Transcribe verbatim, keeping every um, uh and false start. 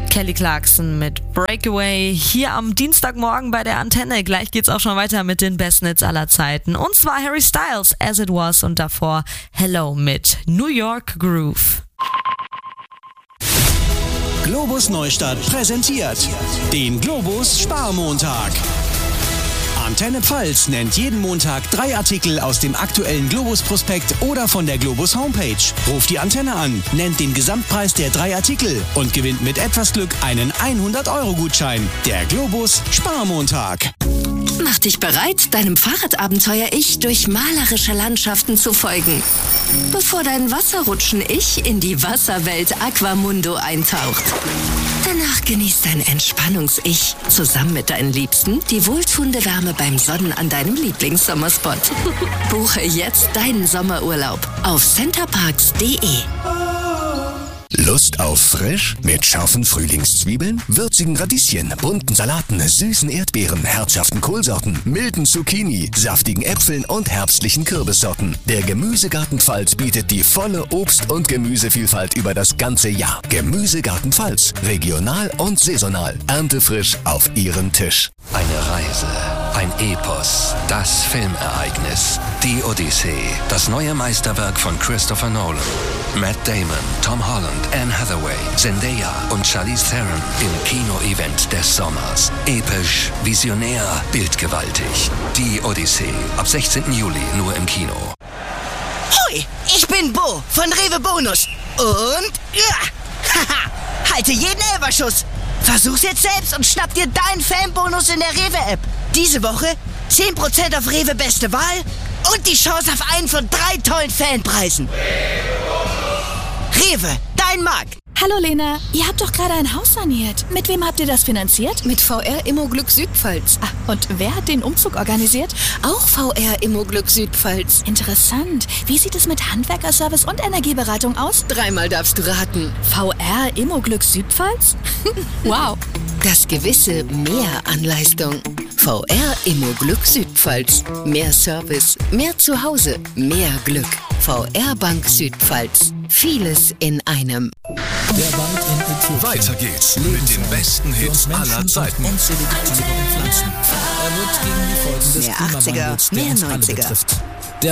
Kelly Clarkson mit Breakaway hier am Dienstagmorgen bei der Antenne. Gleich geht's auch schon weiter mit den besten Hits aller Zeiten. Und zwar Harry Styles, As It Was, und davor Hello mit New York Groove. Globus Neustadt präsentiert den Globus Sparmontag. Antenne Pfalz nennt jeden Montag drei Artikel aus dem aktuellen Globus-Prospekt oder von der Globus Homepage. Ruft die Antenne an, nennt den Gesamtpreis der drei Artikel und gewinnt mit etwas Glück einen hundert-Euro-Gutschein. Der Globus Sparmontag. Mach dich bereit, deinem Fahrradabenteuer-Ich durch malerische Landschaften zu folgen. Bevor dein Wasserrutschen-Ich in die Wasserwelt Aquamundo eintaucht. Danach genießt dein Entspannungs-Ich zusammen mit deinen Liebsten die wohltuende Wärme beim Sonnen an deinem Lieblingssommerspot. Buche jetzt deinen Sommerurlaub auf centerparks punkt de. Lust auf frisch? Mit scharfen Frühlingszwiebeln, würzigen Radieschen, bunten Salaten, süßen Erdbeeren, herzhaften Kohlsorten, milden Zucchini, saftigen Äpfeln und herbstlichen Kürbissorten. Der Gemüsegarten Pfalz bietet die volle Obst- und Gemüsevielfalt über das ganze Jahr. Gemüsegarten Pfalz, regional und saisonal, erntefrisch auf Ihren Tisch. Eine Reise, ein Epos, das Filmereignis, die Odyssee, das neue Meisterwerk von Christopher Nolan. Matt Damon, Tom Holland, Anne Hathaway, Zendaya und Charlize Theron im Kino-Event des Sommers. Episch, visionär, bildgewaltig. Die Odyssee, ab sechzehnten Juli nur im Kino. Hoi, ich bin Bo von Rewe Bonus. Und, ja, haha, halte jeden Elberschuss. Versuch's jetzt selbst und schnapp dir deinen Fanbonus in der Rewe-App. Diese Woche zehn Prozent auf Rewe Beste Wahl und die Chance auf einen von drei tollen Fanpreisen. Rewe, dein Markt. Hallo Lena, ihr habt doch gerade ein Haus saniert. Mit wem habt ihr das finanziert? Mit V R Immoglück Südpfalz. Ah, und wer hat den Umzug organisiert? Auch V R Immoglück Südpfalz. Interessant. Wie sieht es mit Handwerkerservice und Energieberatung aus? Dreimal darfst du raten. V R Immoglück Südpfalz? Wow. Das gewisse Mehr an Leistung. V R Immoglück Südpfalz. Mehr Service, mehr Zuhause, mehr Glück. V R Bank Südpfalz. Vieles in einem. Der Wald in Äthiopien. Weiter geht's mit den besten Hits aller Zeiten. Und Selektiere und Pflanzen. Er wird gegen die Folgen des Mehr achtziger, Klimawandels, der mehr uns alle neunziger. betrifft.